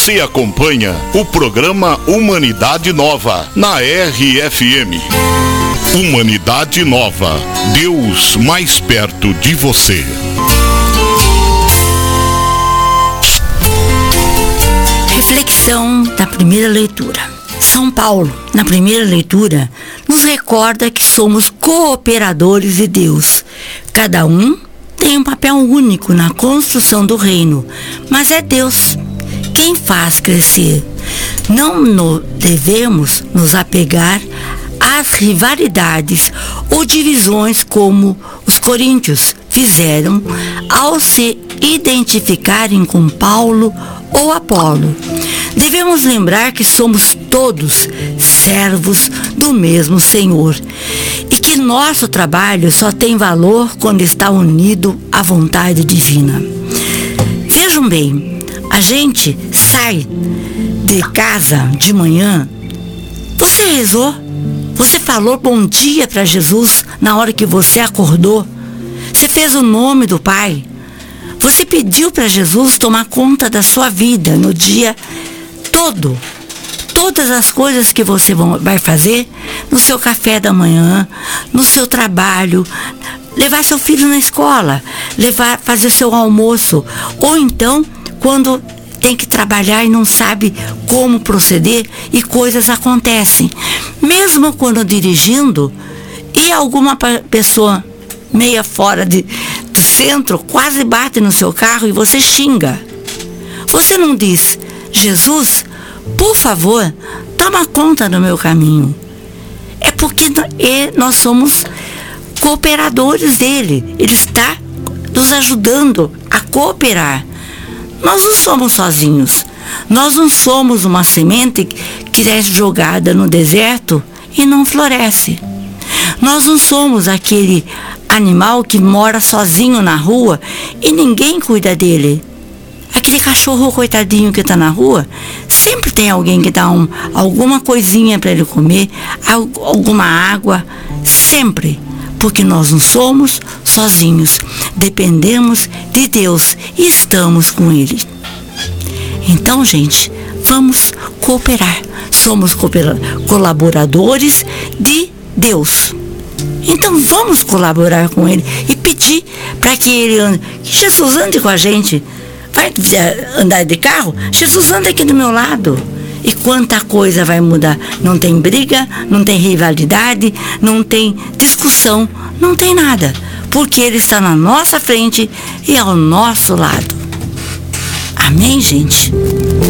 Você acompanha o programa Humanidade Nova na RFM. Humanidade Nova, Deus mais perto de você. Reflexão da primeira leitura. São Paulo, na primeira leitura, nos recorda que somos cooperadores de Deus. Cada um tem um papel único na construção do reino, mas é Deus quem faz crescer. Não devemos nos apegar às rivalidades ou divisões como os coríntios fizeram ao se identificarem com Paulo ou Apolo. Devemos lembrar que somos todos servos do mesmo Senhor e que nosso trabalho só tem valor quando está unido à vontade divina. Vejam bem, a gente sai de casa de manhã, você rezou, você falou bom dia para Jesus na hora que você acordou, você fez o nome do Pai, você pediu para Jesus tomar conta da sua vida no dia todo. Todas as coisas que você vai fazer no seu café da manhã, no seu trabalho, levar seu filho na escola, fazer seu almoço, ou então quando tem que trabalhar e não sabe como proceder e coisas acontecem. Mesmo quando dirigindo e alguma pessoa meia fora do centro quase bate no seu carro e você xinga. Você não diz: Jesus, por favor, toma conta do meu caminho. É porque nós somos cooperadores dele. Ele está nos ajudando a cooperar. Nós não somos sozinhos. Nós não somos uma semente que é jogada no deserto e não floresce. Nós não somos aquele animal que mora sozinho na rua e ninguém cuida dele. Aquele cachorro coitadinho que está na rua, sempre tem alguém que dá alguma coisinha para ele comer, alguma água, sempre. Porque nós não somos sozinhos, dependemos de Deus e estamos com Ele. Então, gente, vamos cooperar. Somos colaboradores de Deus. Então vamos colaborar com Ele e pedir para que Jesus ande com a gente. Vai andar de carro? Jesus anda aqui do meu lado. E quanta coisa vai mudar. Não tem briga, não tem rivalidade, não tem discussão, não tem nada. Porque Ele está na nossa frente e ao nosso lado. Amém, gente?